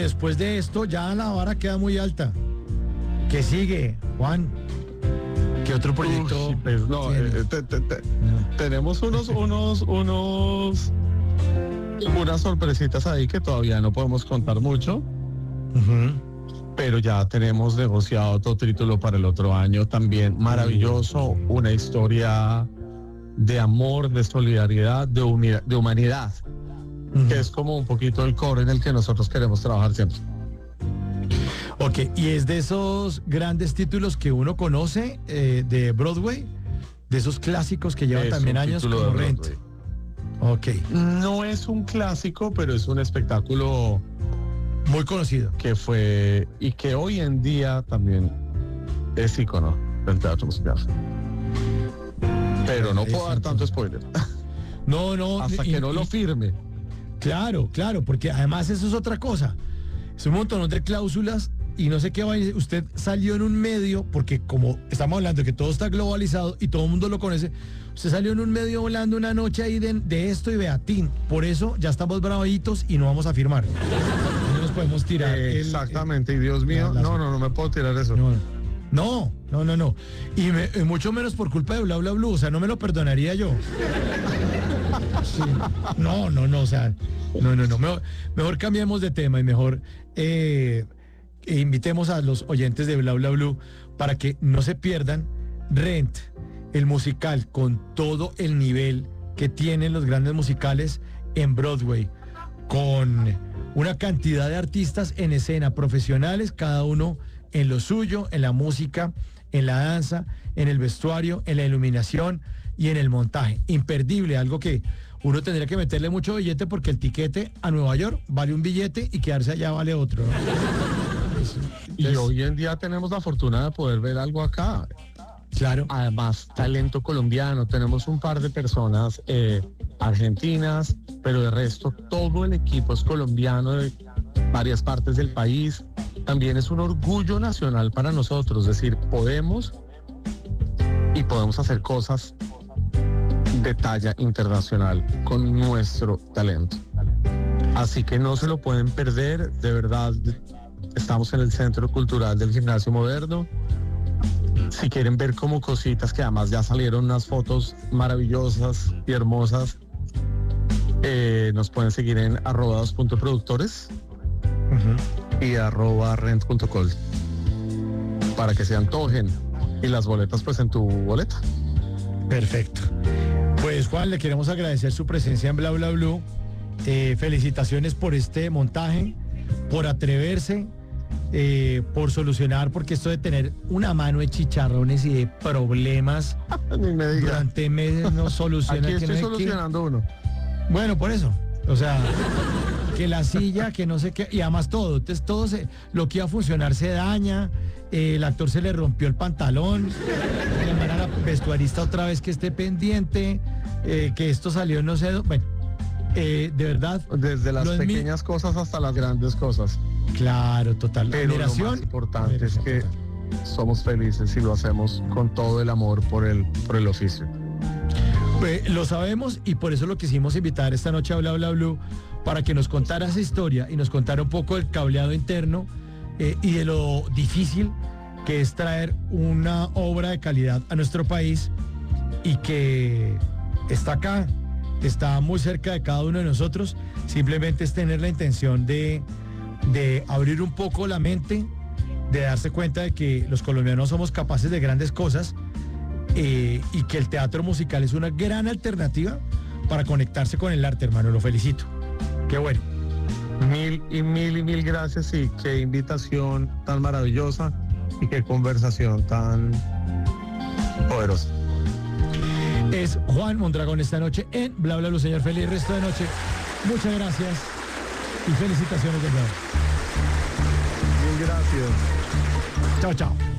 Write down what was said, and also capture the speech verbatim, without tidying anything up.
Oye, después de esto ya la vara queda muy alta. ¿Qué sigue, Juan? ¿Qué otro proyecto? Uy, pues no, eh, te, te, te, no, tenemos unos, unos, unos, unas sorpresitas ahí que todavía no podemos contar mucho, uh-huh. Pero ya tenemos negociado otro título para el otro año también maravilloso, una historia de amor, de solidaridad, de, uni- de humanidad, uh-huh. Que es como un poquito el core en el que nosotros queremos trabajar siempre. Ok, y es de esos grandes títulos que uno conoce eh, de Broadway, de esos clásicos que llevan es también años como Rent. Ok. No es un clásico, pero es un espectáculo muy conocido. Que fue, y que hoy en día también es ícono del teatro musical. Pero no puedo dar tanto spoiler. No, no. Hasta y, que no y, lo firme. Claro, claro, porque además eso es otra cosa. Es un montón de cláusulas. Y no sé qué va a decir, usted salió en un medio, porque como estamos hablando de que todo está globalizado y todo el mundo lo conoce, usted salió en un medio hablando una noche ahí de, de esto y Beatín, por eso ya estamos bravitos y no vamos a firmar. No nos podemos tirar. Eh, el, exactamente, el, y Dios mío, la, la, no, no, no me puedo tirar eso. No, no, no, no, no. Y, me, y mucho menos por culpa de Bla Bla Blue, o sea, no me lo perdonaría yo. Sí. No, no, no, o sea, no, no, no, mejor, mejor cambiemos de tema y mejor... Eh, E invitemos a los oyentes de Bla Bla Blue para que no se pierdan Rent, el musical con todo el nivel que tienen los grandes musicales en Broadway, con una cantidad de artistas en escena, profesionales, cada uno en lo suyo, en la música, en la danza, en el vestuario, en la iluminación y en el montaje. Imperdible, algo que uno tendría que meterle mucho billete porque el tiquete a Nueva York vale un billete y quedarse allá vale otro, ¿no? Y Entonces, hoy en día tenemos la fortuna de poder ver algo acá. Claro. Además, talento colombiano. Tenemos un par de personas eh, argentinas, pero de resto todo el equipo es colombiano de varias partes del país. También es un orgullo nacional para nosotros. Es decir, podemos y podemos hacer cosas de talla internacional con nuestro talento. Así que no se lo pueden perder, de verdad. Estamos en el Centro Cultural del Gimnasio Moderno. Si quieren ver como cositas, que además ya salieron unas fotos maravillosas y hermosas, eh, nos pueden seguir en arroba dos punto productores uh-huh. y arroba rent punto col para que se antojen. Y las boletas pues en tu boleta. Perfecto. Pues Juan, le queremos agradecer su presencia en Bla Bla Blue. Eh, felicitaciones por este montaje, por atreverse, eh, por solucionar, porque esto de tener una mano de chicharrones y de problemas durante meses no soluciona. Aquí estoy que no solucionando que... uno. Bueno, por eso. O sea, que la silla, que no sé qué, y además todo. Entonces todo se, lo que iba a funcionar se daña, eh, el actor se le rompió el pantalón, llamar a la vestuarista otra vez que esté pendiente, eh, que esto salió no sé, bueno. Eh, de verdad, desde las pequeñas mi... cosas hasta las grandes cosas. Claro, total. Pero lo más importante es que somos felices y lo hacemos con todo el amor por el, por el oficio. Pues, lo sabemos y por eso lo quisimos invitar esta noche a Bla Bla Blue para que nos contara esa historia y nos contara un poco del cableado interno eh, y de lo difícil que es traer una obra de calidad a nuestro país y que está acá. Está muy cerca de cada uno de nosotros, simplemente es tener la intención de, de abrir un poco la mente, de darse cuenta de que los colombianos somos capaces de grandes cosas eh, y que el teatro musical es una gran alternativa para conectarse con el arte, hermano. Lo felicito. Qué bueno. Mil y mil y mil gracias y qué invitación tan maravillosa y qué conversación tan poderosa. Es Juan Mondragón esta noche en Bla Bla Blue. Señor, feliz resto de noche. Muchas gracias y felicitaciones de nuevo. Bien, gracias. Chao, chao.